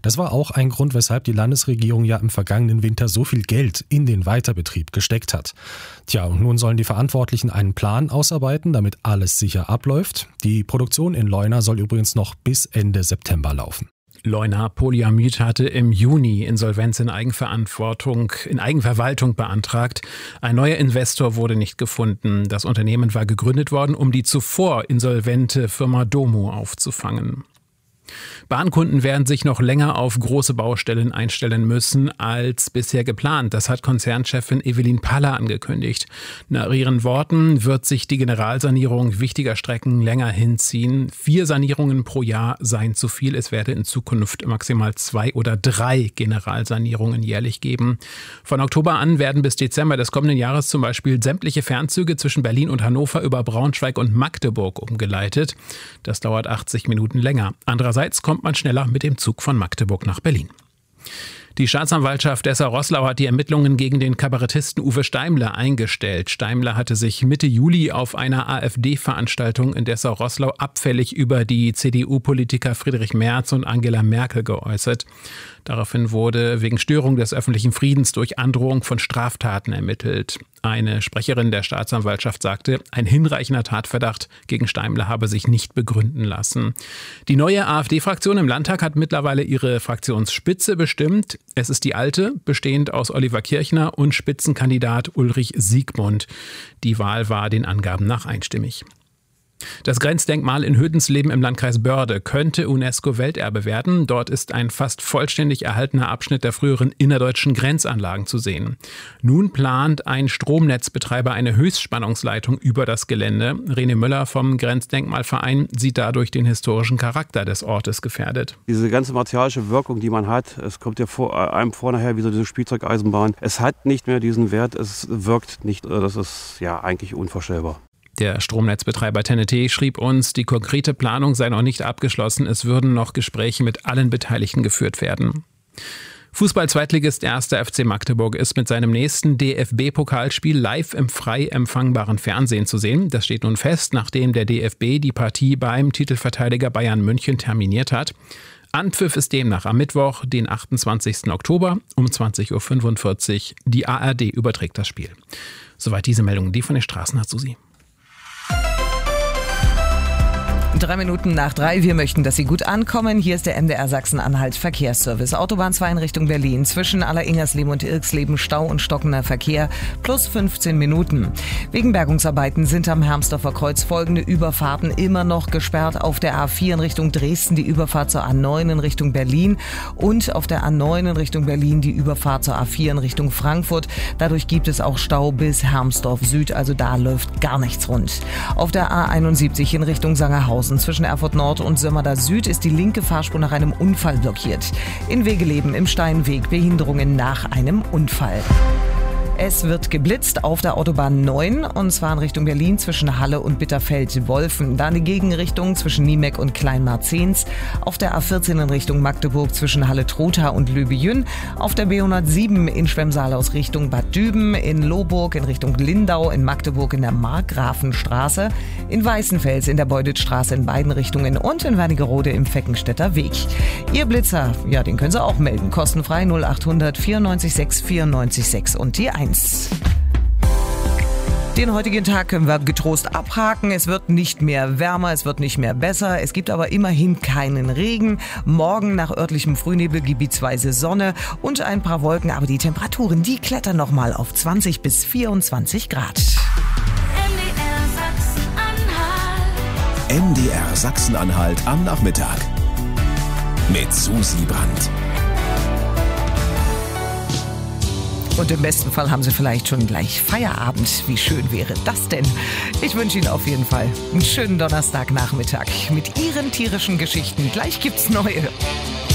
Das war auch ein Grund, weshalb die Landesregierung ja im vergangenen Winter so viel Geld in den Weiterbetrieb gesteckt hat. Tja, und nun sollen die Verantwortlichen einen Plan ausarbeiten, damit alles sicher abläuft. Die Produktion in Leuna soll übrigens noch bis Ende September laufen. Leuna Polyamid hatte im Juni Insolvenz in Eigenverwaltung beantragt. Ein neuer Investor wurde nicht gefunden. Das Unternehmen war gegründet worden, um die zuvor insolvente Firma Domo aufzufangen. Bahnkunden werden sich noch länger auf große Baustellen einstellen müssen als bisher geplant. Das hat Konzernchefin Evelyn Paller angekündigt. Nach ihren Worten wird sich die Generalsanierung wichtiger Strecken länger hinziehen. 4 Sanierungen pro Jahr seien zu viel. Es werde in Zukunft maximal 2 oder 3 Generalsanierungen jährlich geben. Von Oktober an werden bis Dezember des kommenden Jahres zum Beispiel sämtliche Fernzüge zwischen Berlin und Hannover über Braunschweig und Magdeburg umgeleitet. Das dauert 80 Minuten länger. Andererseits kommt man schneller mit dem Zug von Magdeburg nach Berlin. Die Staatsanwaltschaft Dessau-Roßlau hat die Ermittlungen gegen den Kabarettisten Uwe Steimler eingestellt. Steimler hatte sich Mitte Juli auf einer AfD-Veranstaltung in Dessau-Roßlau abfällig über die CDU-Politiker Friedrich Merz und Angela Merkel geäußert. Daraufhin wurde wegen Störung des öffentlichen Friedens durch Androhung von Straftaten ermittelt. Eine Sprecherin der Staatsanwaltschaft sagte, ein hinreichender Tatverdacht gegen Steimler habe sich nicht begründen lassen. Die neue AfD-Fraktion im Landtag hat mittlerweile ihre Fraktionsspitze bestimmt. Es ist die alte, bestehend aus Oliver Kirchner und Spitzenkandidat Ulrich Siegmund. Die Wahl war den Angaben nach einstimmig. Das Grenzdenkmal in Hödensleben im Landkreis Börde könnte UNESCO-Welterbe werden. Dort ist ein fast vollständig erhaltener Abschnitt der früheren innerdeutschen Grenzanlagen zu sehen. Nun plant ein Stromnetzbetreiber eine Höchstspannungsleitung über das Gelände. René Müller vom Grenzdenkmalverein sieht dadurch den historischen Charakter des Ortes gefährdet. Diese ganze martialische Wirkung, die man hat, es kommt ja einem nachher wie so diese Spielzeugeisenbahn. Es hat nicht mehr diesen Wert, es wirkt nicht. Das ist ja eigentlich unvorstellbar. Der Stromnetzbetreiber TenneT schrieb uns, die konkrete Planung sei noch nicht abgeschlossen. Es würden noch Gespräche mit allen Beteiligten geführt werden. Fußball-Zweitligist 1. FC Magdeburg ist mit seinem nächsten DFB-Pokalspiel live im frei empfangbaren Fernsehen zu sehen. Das steht nun fest, nachdem der DFB die Partie beim Titelverteidiger Bayern München terminiert hat. Anpfiff ist demnach am Mittwoch, den 28. Oktober um 20.45 Uhr. Die ARD überträgt das Spiel. Soweit diese Meldung, die von den Straßen hat Susi. 3 Minuten nach 3. Wir möchten, dass Sie gut ankommen. Hier ist der MDR Sachsen-Anhalt Verkehrsservice. Autobahn 2 in Richtung Berlin. Zwischen Aller-Ingersleben und Irksleben Stau und stockender Verkehr. Plus 15 Minuten. Wegen Bergungsarbeiten sind am Hermsdorfer Kreuz folgende Überfahrten immer noch gesperrt. Auf der A4 in Richtung Dresden die Überfahrt zur A9 in Richtung Berlin. Und auf der A9 in Richtung Berlin die Überfahrt zur A4 in Richtung Frankfurt. Dadurch gibt es auch Stau bis Hermsdorf Süd. Also da läuft gar nichts rund. Auf der A71 in Richtung Sangerhausen. Zwischen Erfurt Nord und Sömmerda Süd ist die linke Fahrspur nach einem Unfall blockiert. In Wegeleben im Steinweg Behinderungen nach einem Unfall. Es wird geblitzt auf der Autobahn 9 und zwar in Richtung Berlin zwischen Halle und Bitterfeld-Wolfen. Dann die Gegenrichtung zwischen Niemeck und Kleinmarzens. Auf der A14 in Richtung Magdeburg zwischen Halle-Trotha und Löbejün. Auf der B107 in Schwemmsaal aus Richtung Bad Düben. In Lohburg in Richtung Lindau. In Magdeburg in der Markgrafenstraße. In Weißenfels in der Beuditstraße in beiden Richtungen. Und in Wernigerode im Feckenstädter Weg. Ihr Blitzer, ja, den können Sie auch melden. Kostenfrei 0800 94 6 94 6 und die 1. Den heutigen Tag können wir getrost abhaken. Es wird nicht mehr wärmer, es wird nicht mehr besser. Es gibt aber immerhin keinen Regen. Morgen nach örtlichem Frühnebel gebietsweise Sonne und ein paar Wolken. Aber die Temperaturen, die klettern nochmal auf 20 bis 24 Grad. MDR Sachsen-Anhalt am Nachmittag. Mit Susi Brandt. Und im besten Fall haben Sie vielleicht schon gleich Feierabend. Wie schön wäre das denn? Ich wünsche Ihnen auf jeden Fall einen schönen Donnerstagnachmittag mit Ihren tierischen Geschichten. Gleich gibt's neue.